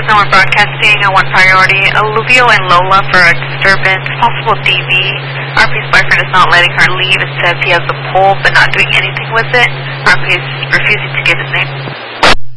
Someone broadcasting on one priority. Alluvio and Lola for a disturbance. Possible DV. RP's boyfriend is not letting her leave. It says he has the pole but not doing anything with it. RP is refusing to give his name.